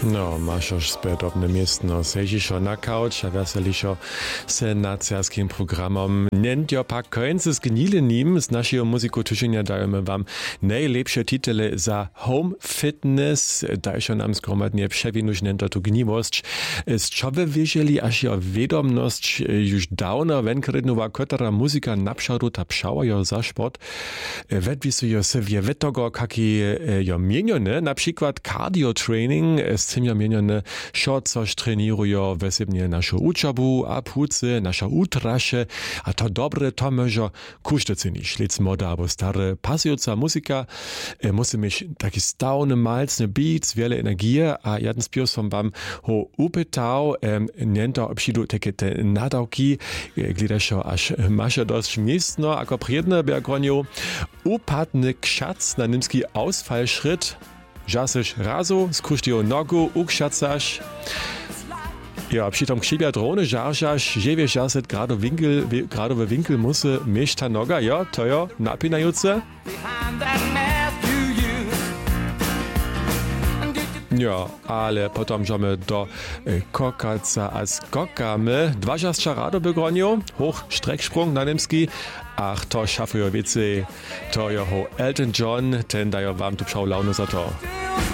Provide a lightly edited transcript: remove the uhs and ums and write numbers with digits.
No, masz już spodobne miestno. Sežiš na couch a veselišo se nad cerskim programom. Nentjo pak końce zgnilinim z naszego muzyku tuženia dajemy wam najlepsze titule za home fitness. Dajšo nam zgromadnie przewinuć nento tu gniwost. Z čo wy wieżeli, aż jo wiadomność już dawno wenkrednowa kotara muzyka napszadu ta pszała jo za sport. Wedwisu jo se wie wetogo, kaki jo mienione, na przykład cardio training, z tym jo mienione, šo coś trenirujo wesebnie naszą uczobu, a płucy, nasza utrasze, a to dobre to może kusztycy niż lec moda, albo stare pasująca muzyka, musi mieć taki stałny, malcny beat, wiele energii, a jeden z piosom wam ho upytał, niento obschidu takie te nadałki, gledaszo aż masz dość miestno, ako priedne bergoniu, upadny krzac na nimski Ausfallschritt, žaseš razu, skruštijo nogu, ukšacaš. Ja, přitom kšibia drone žaržaš, že vieš žaset gradowy winkel musy mieć ta noga, ja, to jo, napinajuce. Ja, ale potom žome do kokaca a skokamy. Dwa žasča rado begroniu, hoch Strecksprung na nimski, ach to szafujo wicy, to jo ho Elton John, ten dajo wam tu pšał launu za to.